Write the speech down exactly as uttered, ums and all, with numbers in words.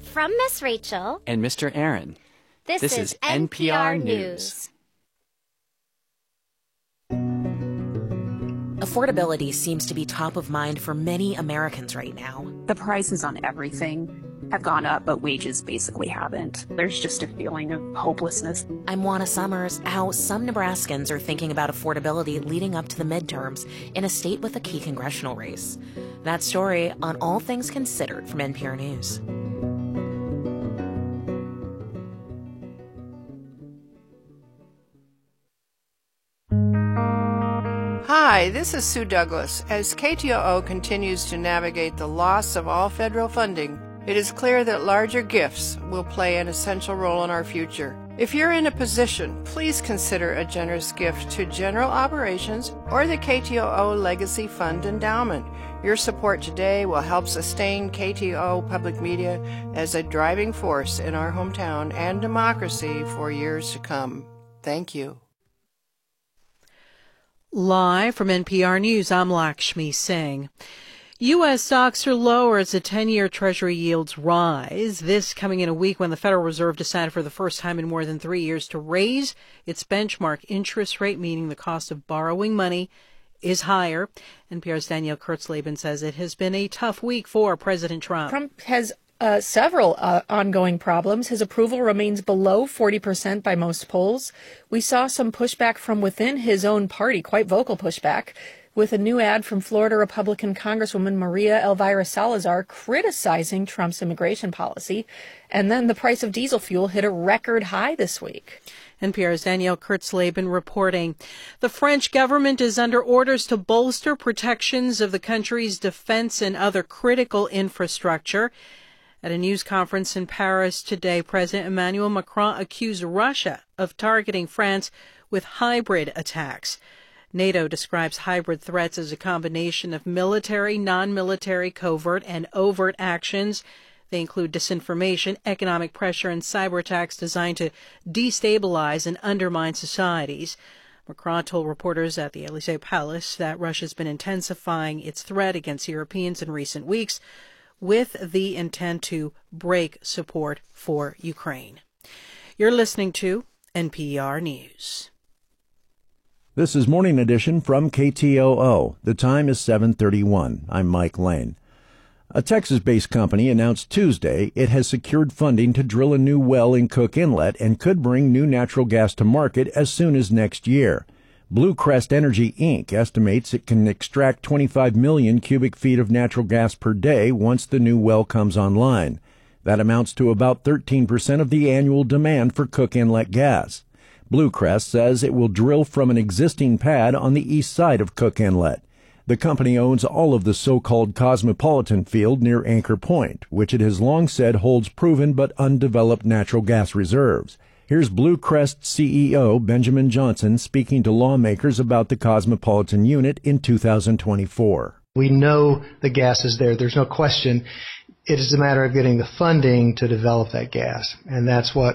From Miss Rachel and Mister Aaron, this, this is is N P R News. Affordability seems to be top of mind for many Americans right now. The prices on everything have gone up, but wages basically haven't. There's just a feeling of hopelessness. I'm Juana Summers. How some Nebraskans are thinking about affordability leading up to the midterms in a state with a key congressional race. That story on All Things Considered from N P R News. Hi, this is Sue Douglas. As K T O O continues to navigate the loss of all federal funding, it is clear that larger gifts will play an essential role in our future. If you're in a position, please consider a generous gift to General Operations or the K T O O Legacy Fund Endowment. Your support today will help sustain K T O O Public Media as a driving force in our hometown and democracy for years to come. Thank you. Live from N P R News, I'm Lakshmi Singh. U S stocks are lower as the ten-year Treasury yields rise. This coming in a week when the Federal Reserve decided for the first time in more than three years to raise its benchmark interest rate, meaning the cost of borrowing money is higher. N P R's Danielle Kurtzleben says it has been a tough week for President Trump. Trump has uh, several uh, ongoing problems. His approval remains below forty percent by most polls. We saw some pushback from within his own party, quite vocal pushback, with a new ad from Florida Republican Congresswoman Maria Elvira Salazar criticizing Trump's immigration policy. And then the price of diesel fuel hit a record high this week. N P R's Danielle Kurtzleben reporting. The French government is under orders to bolster protections of the country's defense and other critical infrastructure. At a news conference in Paris today, President Emmanuel Macron accused Russia of targeting France with hybrid attacks. NATO describes hybrid threats as a combination of military, non-military, covert, and overt actions. They include disinformation, economic pressure, and cyber attacks designed to destabilize and undermine societies. Macron told reporters at the Élysée Palace that Russia's been intensifying its threat against Europeans in recent weeks with the intent to break support for Ukraine. You're listening to N P R News. This is Morning Edition from K T O O. The time is seven thirty-one. I'm Mike Lane. A Texas-based company announced Tuesday it has secured funding to drill a new well in Cook Inlet and could bring new natural gas to market as soon as next year. Blue Crest Energy, Incorporated estimates it can extract twenty-five million cubic feet of natural gas per day once the new well comes online. That amounts to about thirteen percent of the annual demand for Cook Inlet gas. Blue Crest says it will drill from an existing pad on the east side of Cook Inlet. The company owns all of the so-called Cosmopolitan field near Anchor Point, which it has long said holds proven but undeveloped natural gas reserves. Here's Blue Crest C E O Benjamin Johnson speaking to lawmakers about the Cosmopolitan unit in two thousand twenty-four. We know the gas is there. There's no question. It is a matter of getting the funding to develop that gas, and that's what